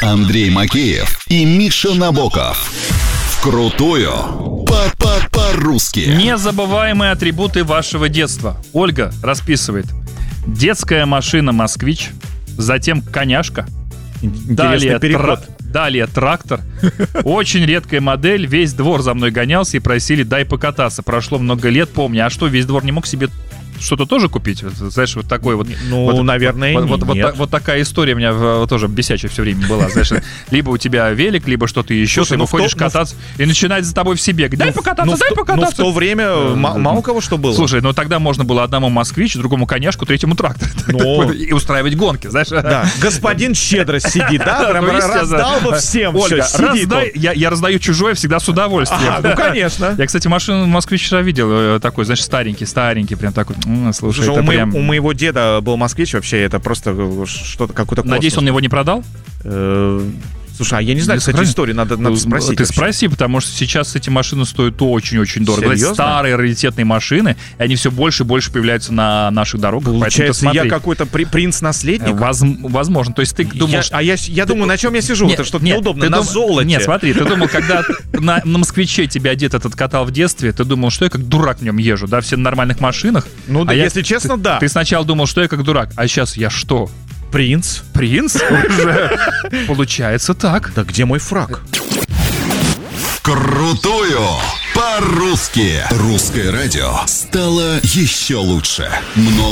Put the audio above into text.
Андрей Макеев и Миша Набоков. Вкрутую по-русски. Незабываемые атрибуты вашего детства. Ольга расписывает. Детская машина «Москвич», затем коняшка, Интересный переход. далее трактор. Очень редкая модель, весь двор за мной гонялся и просили: дай покататься. Прошло много лет, помню. А что, весь двор не мог себе что-то тоже купить? Знаешь, вот такой вот... Ну, вот, наверное, нет. Вот такая история у меня тоже бесячая все время была. Знаешь, либо у тебя велик, либо что-то еще. Слушай, ты выходишь кататься, и начинает за тобой все бегать. Дай покататься, дай покататься. Ну, в то время мало у кого что было. Слушай, ну тогда можно было одному «Москвич», другому коняшку, третьему трактор. И устраивать гонки, знаешь. Да, господин щедрость сидит, да? Прям раздал бы всем. Ольга, я раздаю чужое всегда с удовольствием. Ну, конечно. Я, кстати, машину «Москвич» вчера видел, такой, знаешь, старенький, прям такой. Слушай, это прям... У моего деда был «Москвич», вообще это просто что-то, какой-то космос. Надеюсь, он его не продал? Слушай, а я не знаю, кстати, историю, надо спросить. Ты спроси, потому что сейчас эти машины стоят очень-очень дорого. Серьезно? Старые раритетные машины, и они все больше и больше появляются на наших дорогах. Получается, я какой-то принц-наследник? Возможно. То есть ты думал... Я думаю, на чем я сижу? Это что-то неудобно, на золоте. Нет, смотри, ты думал, когда на «Москвиче» тебя дед этот катал в детстве, ты думал, что я как дурак в нем езжу, да, все на нормальных машинах. Ну, если честно, да. Ты сначала думал, что я как дурак, а сейчас я что? Принц? Уже получается так. Да где мой фрак? Вкрутую по-русски. Русское радио стало еще лучше.